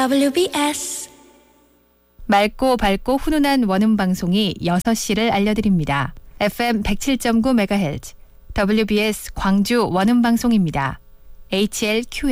WBS 맑고 밝고 훈훈한 원음 방송이 6시를 알려드립니다. FM 107.9MHz WBS 광주 원음 방송입니다. HLQM